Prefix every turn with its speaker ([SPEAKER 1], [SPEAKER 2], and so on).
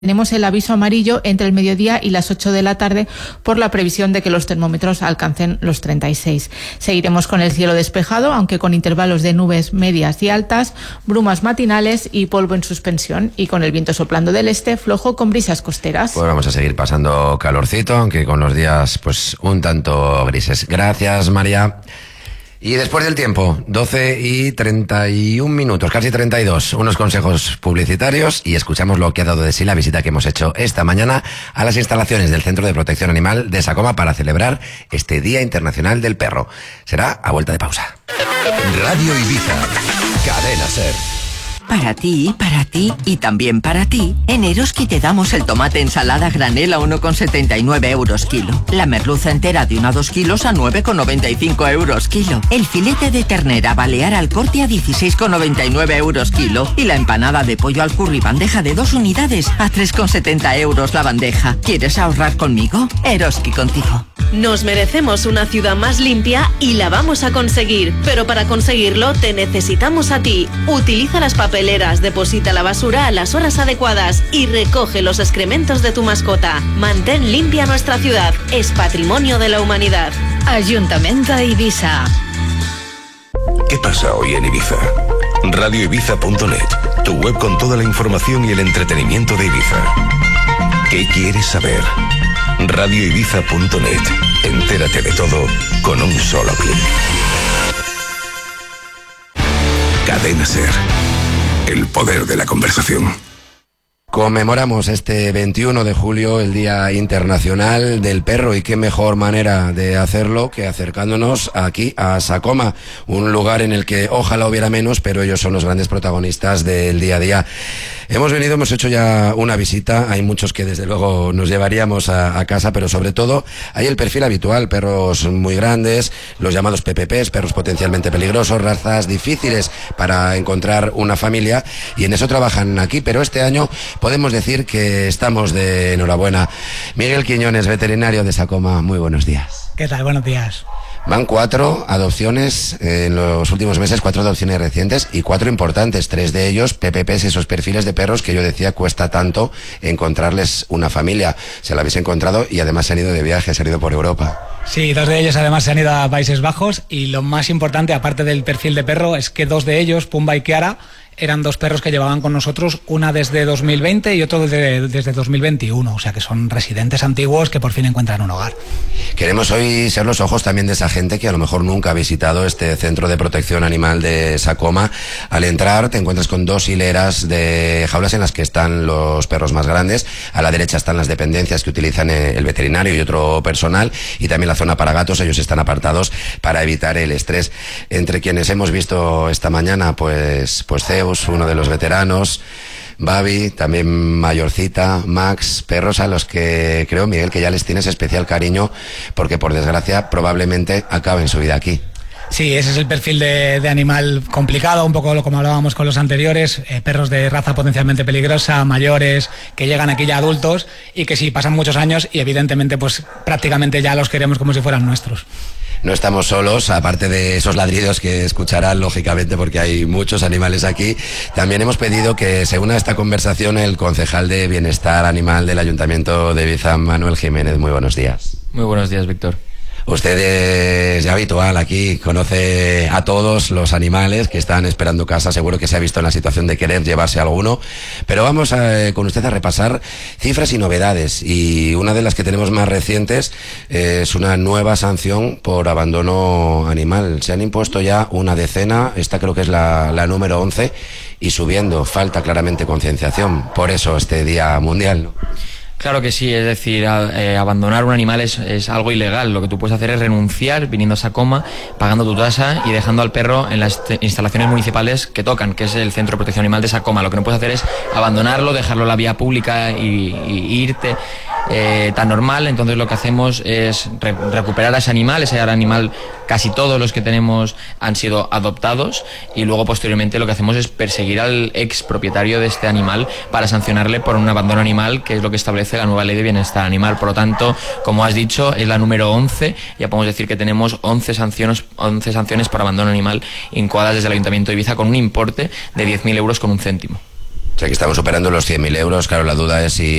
[SPEAKER 1] Tenemos el aviso amarillo entre el mediodía y las 8 de la tarde por la previsión de que los termómetros alcancen los 36. Seguiremos con el cielo despejado, aunque con intervalos de nubes medias y altas, brumas matinales y polvo en suspensión, y con el viento soplando del este, flojo con brisas costeras.
[SPEAKER 2] Pues vamos a seguir pasando calorcito, aunque con los días pues un tanto grises. Gracias, María. Y después del tiempo, 12:31, casi 32, unos consejos publicitarios y escuchamos lo que ha dado de sí la visita que hemos hecho esta mañana a las instalaciones del Centro de Protección Animal de Sacoma para celebrar este Día Internacional del Perro. Será a vuelta de pausa.
[SPEAKER 3] Radio Ibiza, Cadena SER.
[SPEAKER 4] Para ti y también para ti, en Eroski te damos el tomate ensalada granel a 1,79 euros kilo. La merluza entera de 1 a 2 kilos a 9,95 euros kilo. El filete de ternera balear al corte a 16,99 euros kilo. Y la empanada de pollo al curry bandeja de 2 unidades a 3,70 euros la bandeja. ¿Quieres ahorrar conmigo? Eroski contigo.
[SPEAKER 5] Nos merecemos una ciudad más limpia y la vamos a conseguir. Pero para conseguirlo te necesitamos a ti. Utiliza las papeleras, deposita la basura a las horas adecuadas y recoge los excrementos de tu mascota. Mantén limpia nuestra ciudad. Es patrimonio de la humanidad.
[SPEAKER 6] Ayuntamiento de Ibiza.
[SPEAKER 3] ¿Qué pasa hoy en Ibiza? radioibiza.net, tu web con toda la información y el entretenimiento de Ibiza. ¿Qué quieres saber? radioibiza.net. Entérate de todo con un solo clic. Cadena SER. El poder de la conversación.
[SPEAKER 2] Conmemoramos este 21 de julio el Día Internacional del Perro, y qué mejor manera de hacerlo que acercándonos aquí a Sacoma, un lugar en el que ojalá hubiera menos, pero ellos son los grandes protagonistas del día a día. Hemos hecho ya una visita, hay muchos que desde luego nos llevaríamos a casa, pero sobre todo hay el perfil habitual, perros muy grandes, los llamados PPPs, perros potencialmente peligrosos, razas difíciles para encontrar una familia, y en eso trabajan aquí, pero este año podemos decir que estamos de enhorabuena. Miguel Quiñones, veterinario de Sacoma, muy buenos días.
[SPEAKER 7] ¿Qué tal? Buenos días.
[SPEAKER 2] Van 4 adopciones en los últimos meses, 4 adopciones recientes y 4 importantes, 3 de ellos PPPs, esos perfiles de perros que yo decía cuesta tanto encontrarles una familia. Se la habéis encontrado y además se han ido de viaje, se han ido por Europa.
[SPEAKER 7] Sí, 2 de ellos además se han ido a Países Bajos, y lo más importante, aparte del perfil de perro, es que 2 de ellos, Pumba y Kiara, eran 2 perros que llevaban con nosotros, una desde 2020 y otro desde 2021, o sea que son residentes antiguos que por fin encuentran un hogar.
[SPEAKER 2] Queremos hoy ser los ojos también de esa gente que a lo mejor nunca ha visitado este Centro de Protección Animal de Sacoma. Al entrar te encuentras con 2 hileras de jaulas en las que están los perros más grandes. A la derecha están las dependencias que utilizan el veterinario y otro personal, y también la zona para gatos. Ellos están apartados para evitar el estrés. Entre quienes hemos visto esta mañana, pues Zeus, uno de los veteranos, Babi, también mayorcita, Max, perros a los que creo, Miguel, que ya les tienes especial cariño, porque por desgracia probablemente acaben su vida aquí.
[SPEAKER 7] Sí, ese es el perfil de animal complicado, un poco como hablábamos con los anteriores, perros de raza potencialmente peligrosa, mayores, que llegan aquí ya adultos y que sí, pasan muchos años y evidentemente pues prácticamente ya los queremos como si fueran nuestros.
[SPEAKER 2] No estamos solos, aparte de esos ladridos que escucharán, lógicamente, porque hay muchos animales aquí. También hemos pedido que se una a esta conversación el concejal de Bienestar Animal del Ayuntamiento de Ibiza, Manuel Jiménez. Muy buenos días.
[SPEAKER 8] Muy buenos días, Víctor.
[SPEAKER 2] Usted es ya habitual aquí, conoce a todos los animales que están esperando casa, seguro que se ha visto en la situación de querer llevarse alguno, pero vamos con usted a repasar cifras y novedades, y una de las que tenemos más recientes es una nueva sanción por abandono animal. Se han impuesto ya una decena, esta creo que es la número 11, y subiendo, falta claramente concienciación, por eso este Día Mundial, ¿no?
[SPEAKER 8] Claro que sí, es decir, abandonar un animal es algo ilegal. Lo que tú puedes hacer es renunciar viniendo a Sacoma, pagando tu tasa y dejando al perro en las instalaciones municipales que tocan, que es el Centro de Protección Animal de Sacoma. Lo que no puedes hacer es abandonarlo, dejarlo en la vía pública y irte tan normal. Entonces lo que hacemos es recuperar a ese animal. Casi todos los que tenemos han sido adoptados, y luego posteriormente lo que hacemos es perseguir al ex propietario de este animal para sancionarle por un abandono animal, que es lo que establece la nueva ley de bienestar animal. Por lo tanto, como has dicho, es la número 11, ya podemos decir que tenemos 11 sanciones por abandono animal incoadas desde el Ayuntamiento de Ibiza, con un importe de 10.000 euros con un céntimo.
[SPEAKER 2] sea que estamos superando los 100.000 euros. Claro, la duda es si